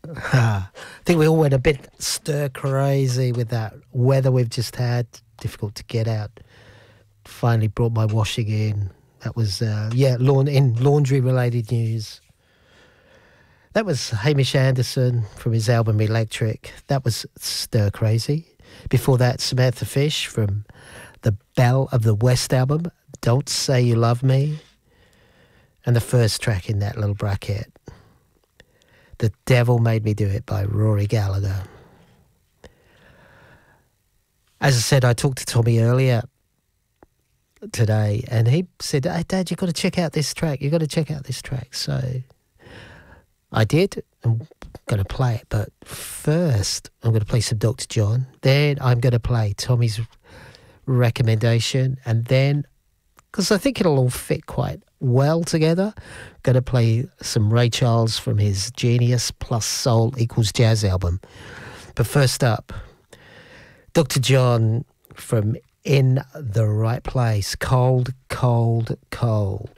I think we all went a bit stir crazy with that weather we've just had. Difficult to get out. Finally brought my washing in. That was, laundry related news. That was Hamish Anderson from his album Electric. That was Stir Crazy. Before that, Samantha Fish from the Belle of the West album, Don't Say You Love Me. And the first track in that little bracket, The Devil Made Me Do It by Rory Gallagher. As I said, I talked to Tommy earlier today, and he said, "Hey, Dad, you've got to check out this track. You've got to check out this track." So I did. I'm going to play it, but first I'm going to play some Dr. John. Then I'm going to play Tommy's recommendation, and then, because I think it'll all fit quite well together, going to play some Ray Charles from his Genius plus Soul equals Jazz album. But first up, Dr. John from In the Right Place, Cold, Cold, Cold.